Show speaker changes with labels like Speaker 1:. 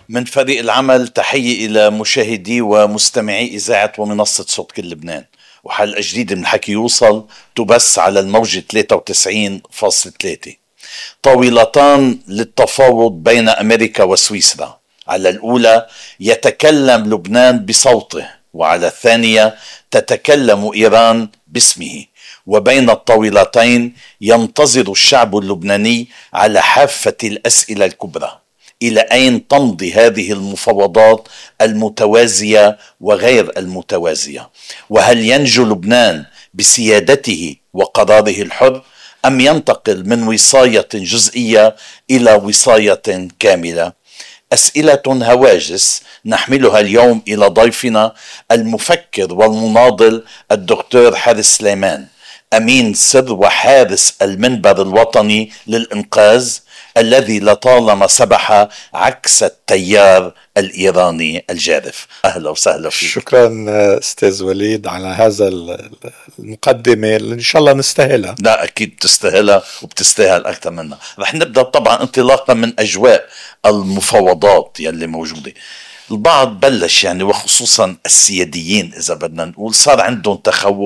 Speaker 1: من فريق العمل تحية إلى مشاهدي ومستمعي إذاعة ومنصة صوت كل لبنان. وحلقة جديدة من الحكي يوصل تبث على الموجة 93.3. طاولتان للتفاوض بين أمريكا وسويسرا. على الأولى يتكلم لبنان بصوته، وعلى الثانية تتكلم إيران باسمه. وبين الطاولتين ينتظر الشعب اللبناني على حافة الأسئلة الكبرى: إلى أين تمضي هذه المفاوضات المتوازية وغير المتوازية؟ وهل ينجو لبنان بسيادته وقراره الحر، أم ينتقل من وصاية جزئية إلى وصاية كاملة؟ أسئلة هواجس نحملها اليوم إلى ضيفنا المفكر والمناضل الدكتور حارس سليمان، أمين سر وحارس المنبر الوطني للإنقاذ، الذي لطالما سبح عكس التيار الإيراني الجارف. أهلا وسهلا فيك.
Speaker 2: شكرا أستاذ وليد على هذا المقدمة اللي إن شاء الله نستاهلها.
Speaker 1: لا أكيد تستاهلها وبتستاهل أكثر منها. رح نبدأ طبعا انطلاقا من أجواء المفاوضات يلي موجودة. البعض بلش يعني، وخصوصا السياديين إذا بدنا نقول، صار عندهم تخوف